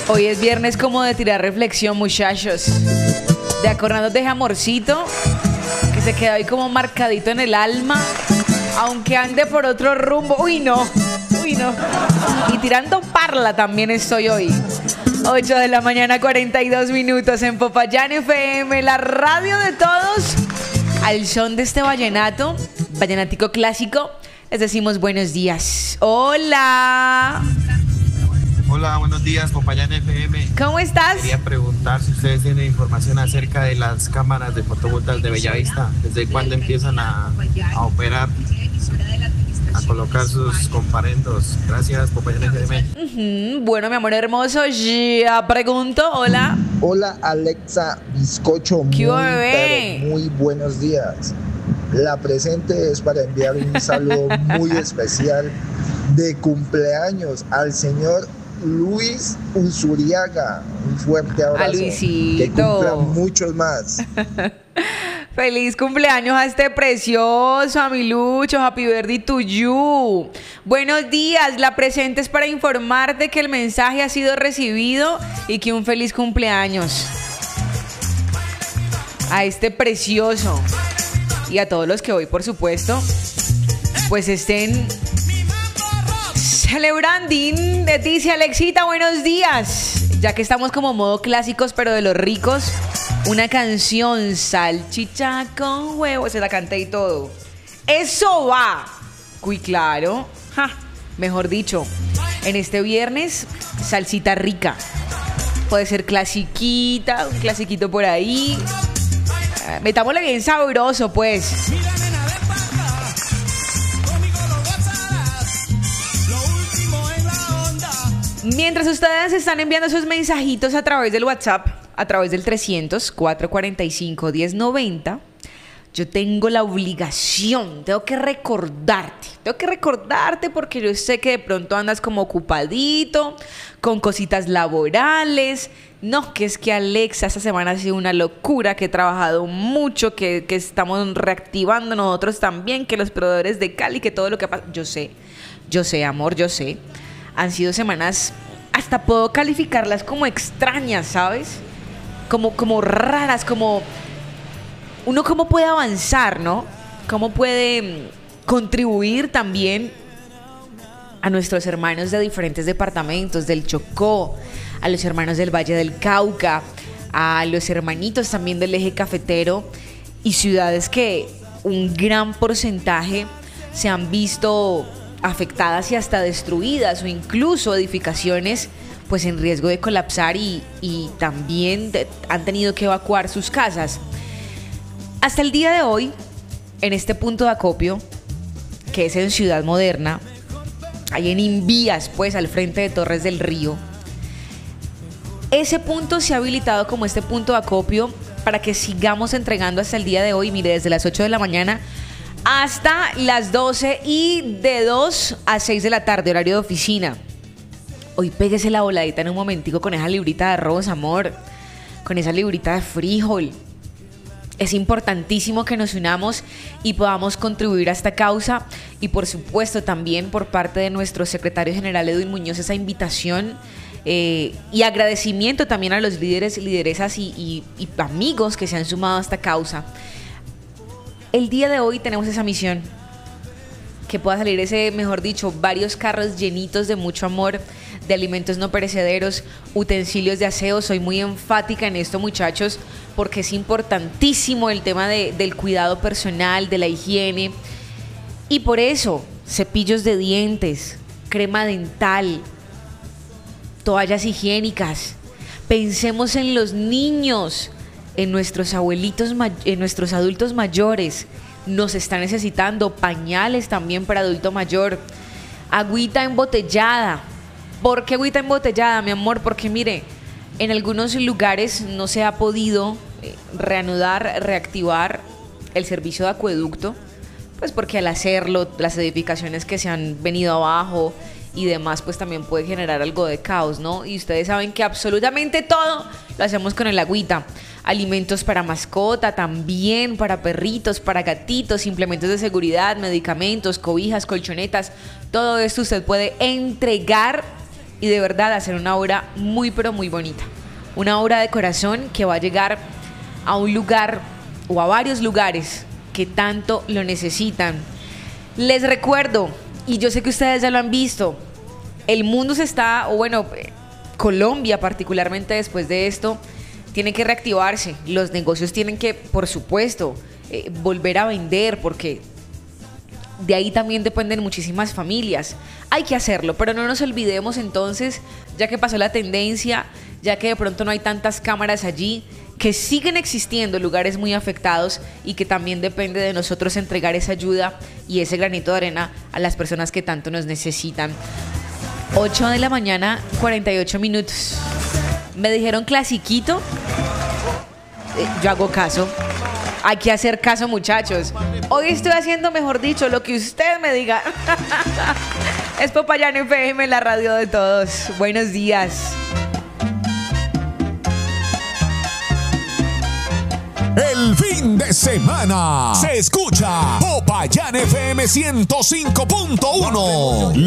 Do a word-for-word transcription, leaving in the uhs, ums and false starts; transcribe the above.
Hoy es viernes como de tirar reflexión, muchachos. De acordarnos de ese amorcito que se queda ahí como marcadito en el alma, aunque ande por otro rumbo. Uy, no. Uy, no. Y tirando parla también estoy hoy. ocho de la mañana, cuarenta y dos minutos en Popayán F M, la radio de todos. Al son de este vallenato, vallenatico clásico, les decimos buenos días. Hola. Hola, buenos días, Popayán F M. ¿Cómo estás? Quería preguntar si ustedes tienen información acerca de las cámaras de fotovoltaicas de Bellavista. ¿Desde cuándo empiezan a, a operar, a colocar sus comparendos? Gracias, Popayán F M. Uh-huh. Bueno, mi amor hermoso, ya pregunto. Hola. Hola, Alexa Bizcocho. ¿Qué muy, bebé? pero muy buenos días. La presente es para enviar un saludo muy especial de cumpleaños al señor Luis Unsuriaga. Un fuerte abrazo. A Luisito. Que cumpla muchos más. Feliz cumpleaños a este precioso, a mi Lucho. Happy birthday to you. Buenos días. La presente es para informarte que el mensaje ha sido recibido y que un feliz cumpleaños a este precioso. Y a todos los que hoy, por supuesto, pues estén celebrando. Dice Alexita, buenos días. Ya que estamos como modo clásicos, pero de los ricos, una canción, salchicha con huevo, se la canté y todo. ¡Eso va! Uy, claro. Ja, mejor dicho, en este viernes, salsita rica. Puede ser clasiquita, un clasiquito por ahí. Eh, metámosle bien sabroso, pues. Mientras ustedes están enviando sus mensajitos a través del WhatsApp, a través del trescientos, cuatrocientos cuarenta y cinco, diez noventa, yo tengo la obligación, tengo que recordarte, tengo que recordarte porque yo sé que de pronto andas como ocupadito, con cositas laborales. No, que es que Alexa, esta semana ha sido una locura, que he trabajado mucho, que, que estamos reactivando nosotros también, que los proveedores de Cali, que todo lo que pasa. Yo sé, yo sé, amor, yo sé. Han sido semanas, hasta puedo calificarlas como extrañas, ¿sabes? Como, como raras, como... Uno cómo puede avanzar, ¿no? Cómo puede contribuir también a nuestros hermanos de diferentes departamentos, del Chocó, a los hermanos del Valle del Cauca, a los hermanitos también del eje cafetero y ciudades que un gran porcentaje se han visto afectadas y hasta destruidas, o incluso edificaciones pues en riesgo de colapsar y, y también de, han tenido que evacuar sus casas. Hasta el día de hoy, en este punto de acopio, que es en Ciudad Moderna, ahí en Invías, pues al frente de Torres del Río, ese punto se ha habilitado como este punto de acopio para que sigamos entregando hasta el día de hoy, mire, desde las ocho de la mañana hasta las doce y de dos a seis de la tarde, horario de oficina. Hoy péguese la voladita en un momentico con esa librita de arroz, amor, con esa librita de frijol. Es importantísimo que nos unamos y podamos contribuir a esta causa, y por supuesto también por parte de nuestro secretario general Edwin Muñoz esa invitación eh, y agradecimiento también a los líderes, lideresas y, y, y amigos que se han sumado a esta causa. El día de hoy tenemos esa misión, que pueda salir ese, mejor dicho, varios carros llenitos de mucho amor, de alimentos no perecederos, utensilios de aseo. Soy muy enfática en esto, muchachos, porque es importantísimo el tema de, del cuidado personal, de la higiene. Y por eso, cepillos de dientes, crema dental, toallas higiénicas. Pensemos en los niños, en nuestros abuelitos, en nuestros adultos mayores. Nos está necesitando pañales también para adulto mayor. Agüita embotellada. ¿Por qué agüita embotellada, mi amor? Porque mire, en algunos lugares no se ha podido reanudar, reactivar el servicio de acueducto, pues porque al hacerlo, las edificaciones que se han venido abajo y demás, pues también puede generar algo de caos, ¿no? Y ustedes saben que absolutamente todo lo hacemos con el agüita. Alimentos para mascota también, para perritos, para gatitos, implementos de seguridad, medicamentos, cobijas, colchonetas. Todo esto usted puede entregar y de verdad hacer una obra muy pero muy bonita. Una obra de corazón que va a llegar a un lugar o a varios lugares que tanto lo necesitan. Les recuerdo, y yo sé que ustedes ya lo han visto, el mundo se está, o bueno, Colombia particularmente después de esto, tiene que reactivarse. Los negocios tienen que, por supuesto, eh, volver a vender, porque de ahí también dependen muchísimas familias. Hay que hacerlo, pero no nos olvidemos entonces, ya que pasó la tendencia, ya que de pronto no hay tantas cámaras allí, que siguen existiendo lugares muy afectados y que también depende de nosotros entregar esa ayuda y ese granito de arena a las personas que tanto nos necesitan. ocho de la mañana, cuarenta y ocho minutos. Me dijeron clasiquito. Eh, yo hago caso. Hay que hacer caso, muchachos. Hoy estoy haciendo, mejor dicho, lo que usted me diga. Es Popayán F M, la radio de todos. Buenos días. El fin de semana se escucha Popayán F M ciento cinco punto uno.